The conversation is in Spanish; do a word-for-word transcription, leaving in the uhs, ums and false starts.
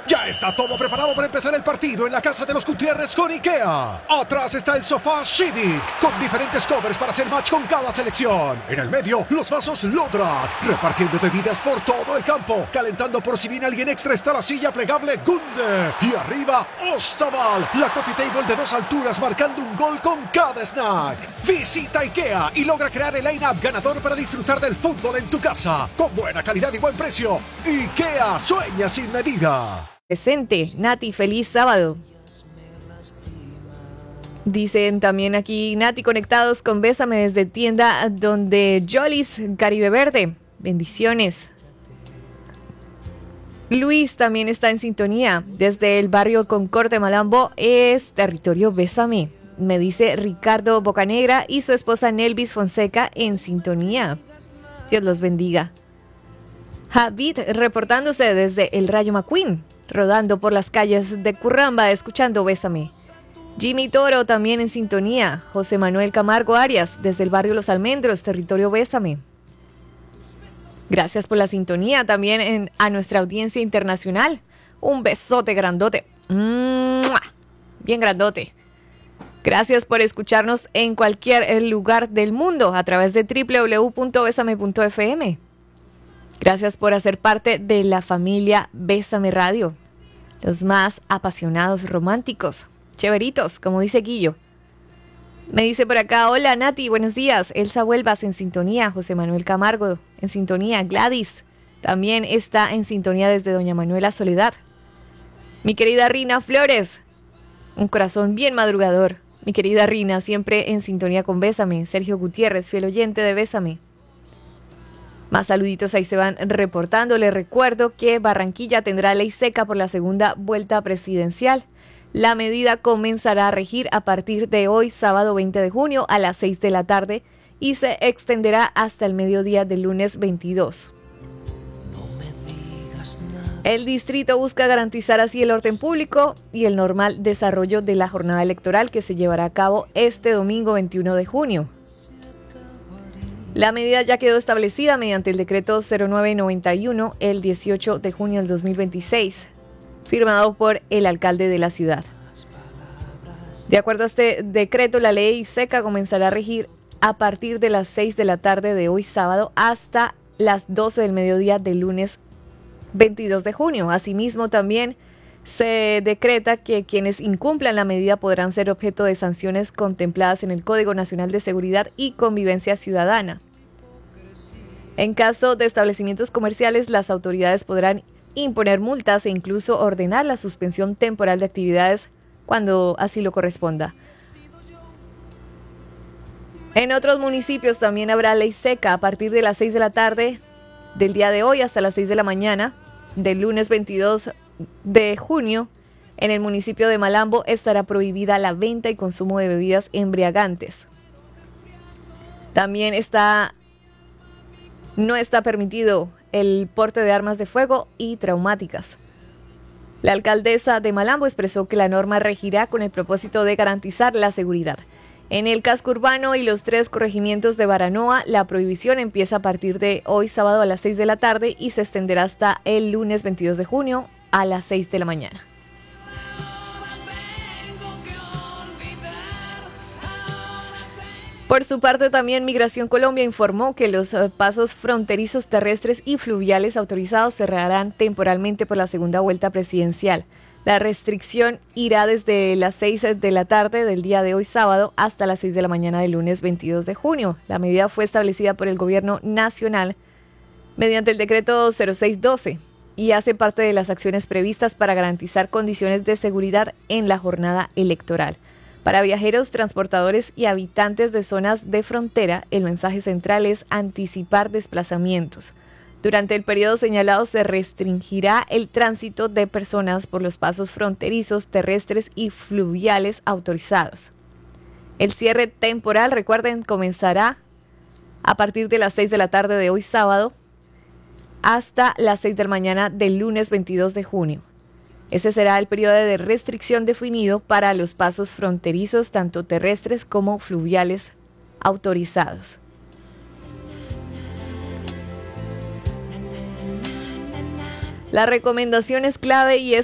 Ya está todo preparado para empezar el partido en la casa de los Gutiérrez con IKEA. Atrás está el sofá Civic, con diferentes covers para hacer match con cada selección. En el medio, los vasos Lodrat, repartiendo bebidas por todo el campo. Calentando por si viene alguien extra está la silla plegable Gunde. Y arriba, Ostaval, la coffee table de dos alturas marcando un gol con cada snack. Visita IKEA y logra crear el line-up ganador para disfrutar del fútbol en tu casa. Con buena calidad y buen precio. IKEA, sueña sin medida. Presente, Nati, feliz sábado. Dicen también aquí, Nati, conectados con Bésame desde tienda donde Jolly's Caribe Verde. Bendiciones. Luis también está en sintonía. Desde el barrio Concordia Malambo es territorio Bésame. Me dice Ricardo Bocanegra y su esposa Nelvis Fonseca en sintonía. Dios los bendiga. Javid reportándose desde el Rayo McQueen, rodando por las calles de Curramba, escuchando Bésame. Jimmy Toro también en sintonía. José Manuel Camargo Arias, desde el barrio Los Almendros, territorio Bésame. Gracias por la sintonía también en, a nuestra audiencia internacional. Un besote grandote. ¡Mua! Bien grandote. Gracias por escucharnos en cualquier lugar del mundo a través de doble u doble u doble u punto besame punto efe eme. Gracias por hacer parte de la familia Bésame Radio. Los más apasionados románticos. Chéveritos, como dice Guillo. Me dice por acá, hola Nati, buenos días. Elsa Huelvas en sintonía. José Manuel Camargo en sintonía. Gladys también está en sintonía desde Doña Manuela Soledad. Mi querida Rina Flores. Un corazón bien madrugador. Mi querida Rina, siempre en sintonía con Bésame. Sergio Gutiérrez, fiel oyente de Bésame. Más saluditos ahí se van reportando. Les recuerdo que Barranquilla tendrá ley seca por la segunda vuelta presidencial. La medida comenzará a regir a partir de hoy, sábado veinte de junio, a las seis de la tarde y se extenderá hasta el mediodía del lunes veintidós. El distrito busca garantizar así el orden público y el normal desarrollo de la jornada electoral que se llevará a cabo este domingo veintiuno de junio. La medida ya quedó establecida mediante el decreto cero nueve noventa y uno el dieciocho de junio del dos mil veintiséis, firmado por el alcalde de la ciudad. De acuerdo a este decreto, la ley seca comenzará a regir a partir de las seis de la tarde de hoy sábado hasta las doce del mediodía del lunes veintidós de junio. Asimismo, también se decreta que quienes incumplan la medida podrán ser objeto de sanciones contempladas en el Código Nacional de Seguridad y Convivencia Ciudadana. En caso de establecimientos comerciales, las autoridades podrán imponer multas e incluso ordenar la suspensión temporal de actividades cuando así lo corresponda. En otros municipios también habrá ley seca a partir de las seis de la tarde del día de hoy hasta las seis de la mañana del lunes veintidós de junio. En el municipio de Malambo estará prohibida la venta y consumo de bebidas embriagantes. También está, no está permitido el porte de armas de fuego y traumáticas. La alcaldesa de Malambo expresó que la norma regirá con el propósito de garantizar la seguridad. En el casco urbano y los tres corregimientos de Baranoa, la prohibición empieza a partir de hoy sábado a las seis de la tarde y se extenderá hasta el lunes veintidós de junio a las seis de la mañana. Por su parte, también Migración Colombia informó que los pasos fronterizos terrestres y fluviales autorizados cerrarán temporalmente por la segunda vuelta presidencial. La restricción irá desde las seis de la tarde del día de hoy sábado hasta las seis de la mañana del lunes veintidós de junio. La medida fue establecida por el gobierno nacional mediante el decreto cero seis doce y hace parte de las acciones previstas para garantizar condiciones de seguridad en la jornada electoral. Para viajeros, transportadores y habitantes de zonas de frontera, el mensaje central es anticipar desplazamientos. Durante el periodo señalado se restringirá el tránsito de personas por los pasos fronterizos, terrestres y fluviales autorizados. El cierre temporal, recuerden, comenzará a partir de las seis de la tarde de hoy sábado hasta las seis de la mañana del lunes veintidós de junio. Ese será el periodo de restricción definido para los pasos fronterizos, tanto terrestres como fluviales autorizados. La recomendación es clave y es